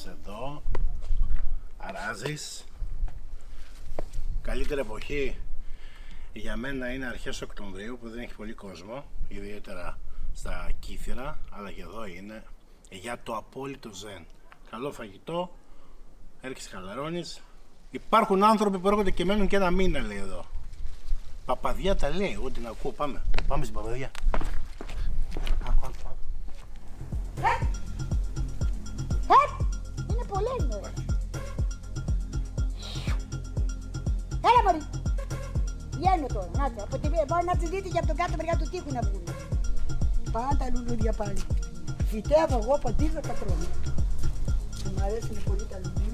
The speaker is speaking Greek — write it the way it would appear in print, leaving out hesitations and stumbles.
εδώ. Αράζεις. Καλύτερη εποχή για μένα είναι αρχές Οκτωβρίου που δεν έχει πολύ κόσμο, ιδιαίτερα στα Κύθυρα, αλλά και εδώ είναι για το απόλυτο ζεν. Καλό φαγητό, έρχεσαι χαλαρώνεις. Υπάρχουν άνθρωποι που έρχονται και μένουν και ένα μήνα, λέει εδώ. Παπαδιά τα λέει, εγώ την ακούω. Πάμε στην Παπαδιά. Είναι πολύ νωρί. Έλα μωρί. Βγαίνω τώρα, νάτε, από την μπορεί να τη δείτε και από τον κάτω μεριά του τείχου να βγουν. Πάντα λουλούδια πάλι. Φυτεύω εγώ, ποτίζω τα τρώω. Μου αρέσουν πολύ τα λουλούδια.